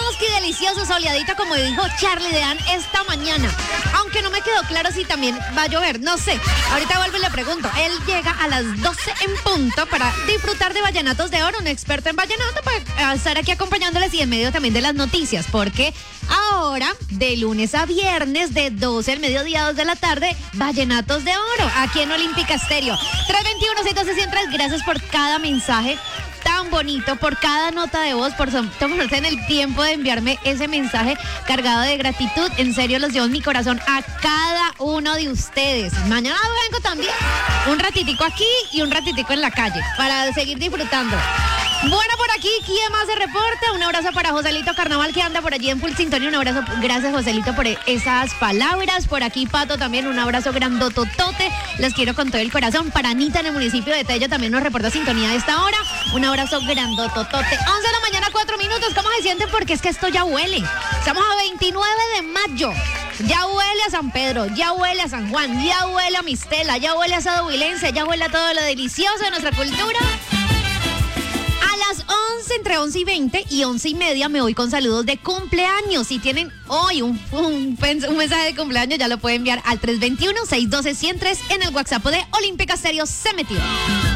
fresco y delicioso, soleadito, como dijo Charlie Dean esta mañana. Aunque no me quedó claro si también va a llover, no sé. Ahorita vuelvo y le pregunto. Él llega a las 12 en punto para disfrutar de Vallenatos de Oro, un experto en vallenato, para estar aquí acompañándoles y en medio también de las noticias, porque ahora, de lunes a viernes, de 12 al mediodía, 2 de la tarde, Vallenatos de Oro, aquí en Olímpica Estéreo. 321-612-103, gracias por cada mensaje tan bonito, por cada nota de voz, por tomarse en el tiempo de enviarme ese mensaje cargado de gratitud. En serio, los llevo en mi corazón a cada uno de ustedes. Mañana vengo también un ratitico aquí y un ratitico en la calle para seguir disfrutando. Bueno, por aquí, ¿quién más se reporta? Un abrazo para Joselito Carnaval, que anda por allí en full sintonía. Un abrazo, gracias Joselito por esas palabras. Por aquí Pato también, un abrazo grandototote. Los quiero con todo el corazón. Para Anita en el municipio de Tello también nos reporta sintonía a esta hora. Un abrazo grandototote. 11 de la mañana, 4 minutos. ¿Cómo se sienten? Porque es que esto ya huele. Estamos a 29 de mayo. Ya huele a San Pedro, ya huele a San Juan, ya huele a Mistela, ya huele a Sado Huilense, ya huele a todo lo delicioso de nuestra cultura. A las 11, entre 11 y 20 y 11 y media me voy con saludos de cumpleaños. Si tienen hoy un mensaje de cumpleaños, ya lo pueden enviar al 321-612-103 en el WhatsApp de Olímpica Estéreo. Se metió.